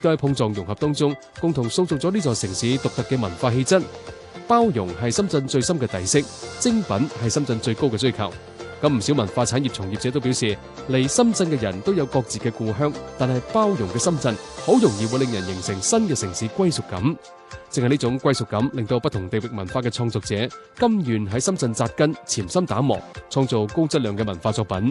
都喺碰撞融合當中，共同塑造咗呢座城市獨特嘅文化氣質。包容係深圳最深嘅底色，精品係深圳最高嘅追求。咁唔少文化產業從業者都表示，嚟深圳嘅人都有各自嘅故鄉，但係包容嘅深圳好容易會令人形成新嘅城市歸屬感。正係呢種歸屬感，令到不同地域文化嘅創作者甘願喺深圳扎根，潛心打磨，創造高質量嘅文化作品。